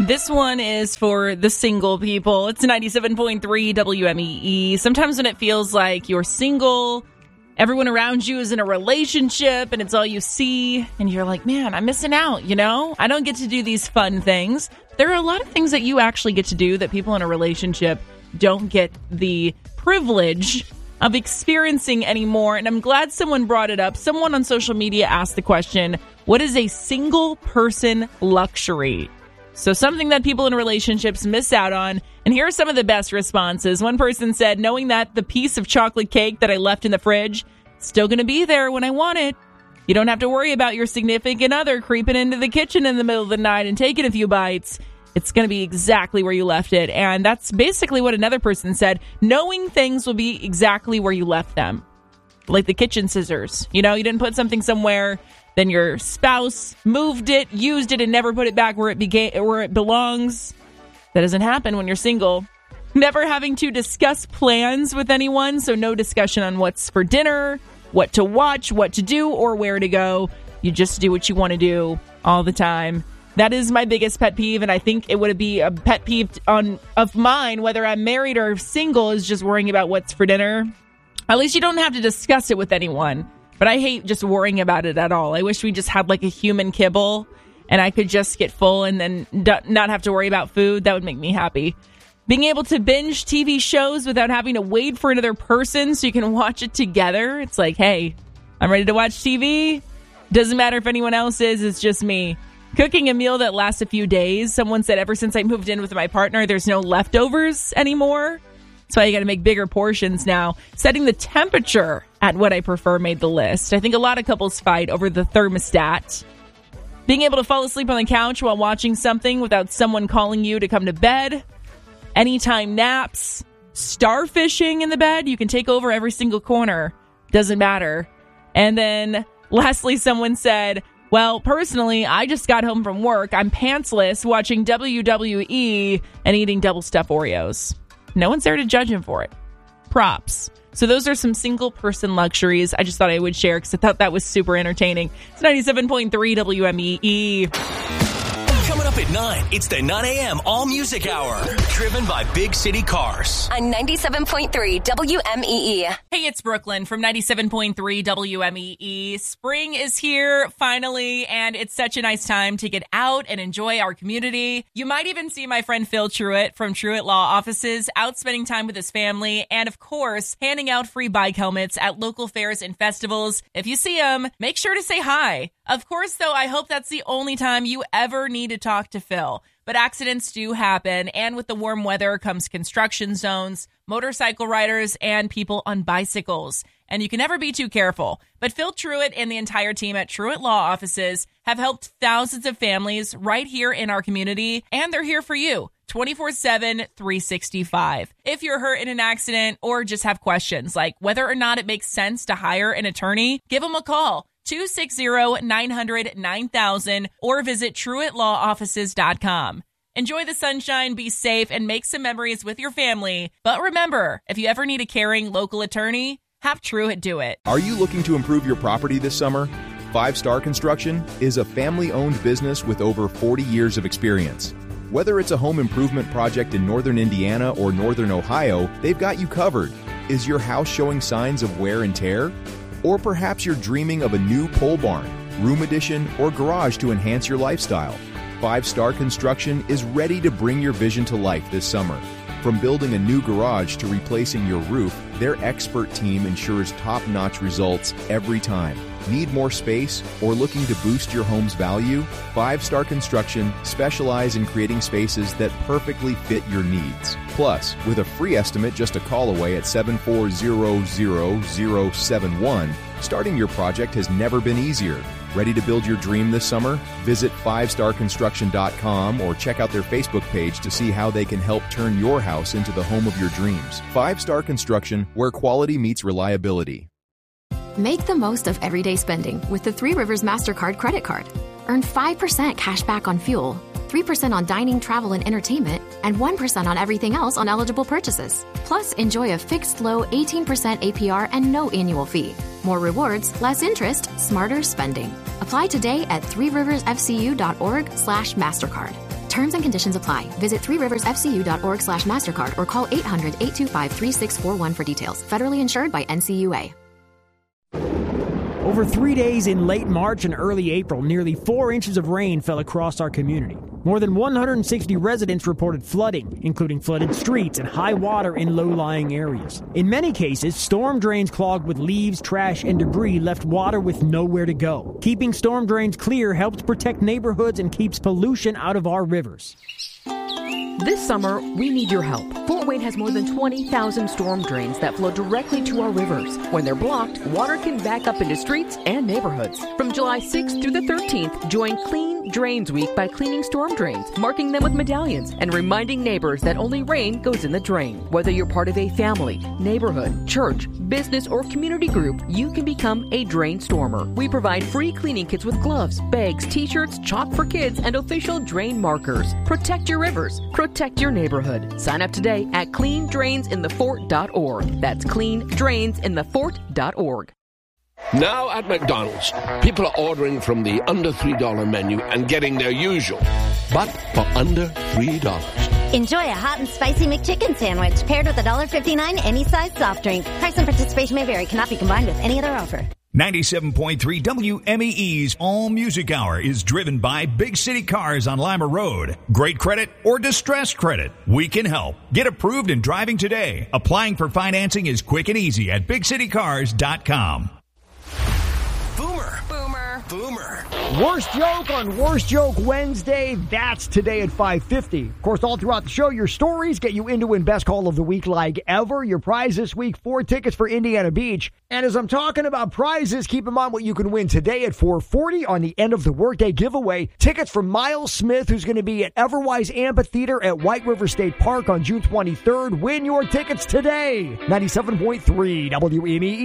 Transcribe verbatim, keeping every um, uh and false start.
This one is for the single people. It's ninety-seven point three W M E E. Sometimes when it feels like you're single, everyone around you is in a relationship and it's all you see, and you're like, man, I'm missing out, you know? I don't get to do these fun things. There are a lot of things that you actually get to do that people in a relationship don't get the privilege of experiencing anymore. And I'm glad someone brought it up. Someone on social media asked the question, what is a single person luxury? So something that people in relationships miss out on. And here are some of the best responses. One person said, knowing that the piece of chocolate cake that I left in the fridge is still going to be there when I want it. You don't have to worry about your significant other creeping into the kitchen in the middle of the night and taking a few bites. It's going to be exactly where you left it. And that's basically what another person said. Knowing things will be exactly where you left them. Like the kitchen scissors. You know, you didn't put something somewhere, then your spouse moved it, used it, and never put it back where it began, where it belongs. That doesn't happen when you're single. Never having to discuss plans with anyone, so no discussion on what's for dinner, what to watch, what to do, or where to go. You just do what you want to do all the time. That is my biggest pet peeve, and I think it would be a pet peeve on of mine, whether I'm married or single, is just worrying about what's for dinner. At least you don't have to discuss it with anyone. But I hate just worrying about it at all. I wish we just had like a human kibble and I could just get full and then d- not have to worry about food. That would make me happy. Being able to binge T V shows without having to wait for another person so you can watch it together. It's like, hey, I'm ready to watch T V. Doesn't matter if anyone else is. It's just me. Cooking a meal that lasts a few days. Someone said ever since I moved in with my partner, there's no leftovers anymore. That's why you got to make bigger portions now. Setting the temperature at what I prefer made the list. I think a lot of couples fight over the thermostat. Being able to fall asleep on the couch while watching something without someone calling you to come to bed. Anytime naps. Starfishing in the bed. You can take over every single corner. Doesn't matter. And then lastly, someone said, well, personally, I just got home from work. I'm pantsless watching W W E and eating double stuffed Oreos. No one's there to judge him for it. Props. So those are some single person luxuries I just thought I would share because I thought that was super entertaining. It's ninety-seven point three W M E E. Coming up at nine, it's the nine a.m. All Music Hour. Driven by Big City Cars. On ninety-seven point three W M E E. Hey, it's Brooklyn from ninety-seven point three W M E E. Spring is here, finally, and it's such a nice time to get out and enjoy our community. You might even see my friend Phil Truitt from Truitt Law Offices out spending time with his family and, of course, handing out free bike helmets at local fairs and festivals. If you see him, make sure to say hi. Of course, though, I hope that's the only time you ever need to talk to Phil. But accidents do happen, and with the warm weather comes construction zones, motorcycle riders, and people on bicycles. And you can never be too careful. But Phil Truitt and the entire team at Truitt Law Offices have helped thousands of families right here in our community, and they're here for you twenty-four seven, three sixty-five. If you're hurt in an accident or just have questions like whether or not it makes sense to hire an attorney, give them a call. two six zero, nine hundred, nine thousand or visit truitt law offices dot com. Enjoy the sunshine, be safe, and make some memories with your family. But remember, if you ever need a caring local attorney, have Truitt do it. Are you looking to improve your property this summer? Five Star Construction is a family-owned business with over forty years of experience. Whether it's a home improvement project in northern Indiana or northern Ohio, they've got you covered. Is your house showing signs of wear and tear? Or perhaps you're dreaming of a new pole barn, room addition, or garage to enhance your lifestyle. Five Star Construction is ready to bring your vision to life this summer. From building a new garage to replacing your roof, their expert team ensures top-notch results every time. Need more space or looking to boost your home's value? Five Star Construction specialize in creating spaces that perfectly fit your needs. Plus, with a free estimate just a call away at seven four zero zero zero seven one, starting your project has never been easier. Ready to build your dream this summer? Visit five star construction dot com or check out their Facebook page to see how they can help turn your house into the home of your dreams. Five Star Construction, where quality meets reliability. Make the most of everyday spending with the Three Rivers MasterCard credit card. Earn five percent cash back on fuel, three percent on dining, travel, and entertainment, and one percent on everything else on eligible purchases. Plus, enjoy a fixed low eighteen percent A P R and no annual fee. More rewards, less interest, smarter spending. Apply today at three rivers f c u dot org slash MasterCard. Terms and conditions apply. Visit three rivers f c u dot org slash MasterCard or call eight hundred, eight two five, three six four one for details. Federally insured by N C U A. Over three days in late March and early April, nearly four inches of rain fell across our community. More than one hundred sixty residents reported flooding, including flooded streets and high water in low-lying areas. In many cases, storm drains clogged with leaves, trash, and debris left water with nowhere to go. Keeping storm drains clear helps protect neighborhoods and keeps pollution out of our rivers. This summer, we need your help. Fort Wayne has more than twenty thousand storm drains that flow directly to our rivers. When they're blocked, water can back up into streets and neighborhoods. From July sixth through the thirteenth, join Clean Drains Week by cleaning storm drains, marking them with medallions, and reminding neighbors that only rain goes in the drain. Whether you're part of a family, neighborhood, church, business, or community group, you can become a drain stormer. We provide free cleaning kits with gloves, bags, t-shirts, chalk for kids, and official drain markers. Protect your rivers. Protect your neighborhood. Sign up today at clean drains in the fort dot org. That's clean drains in the fort dot org. Now at McDonald's, people are ordering from the under three dollar menu and getting their usual, but for under three dollars. Enjoy a hot and spicy McChicken sandwich paired with a one dollar fifty-nine any size soft drink. Price and participation may vary. Cannot be combined with any other offer. ninety-seven point three W M E E's All Music Hour is driven by Big City Cars on Lima Road. Great credit or distressed credit, we can help. Get approved and driving today. Applying for financing is quick and easy at big city cars dot com. Boomer. Boomer. Boomer. Worst joke on Worst Joke Wednesday. That's today at five fifty. Of course, all throughout the show, your stories get you into win Best Call of the Week like ever. Your prize this week, four tickets for Indiana Beach. And as I'm talking about prizes, keep in mind what you can win today at four forty on the end of the workday giveaway. Tickets for Miles Smith, who's going to be at Everwise Amphitheater at White River State Park on June twenty-third. Win your tickets today. ninety-seven point three W M E E.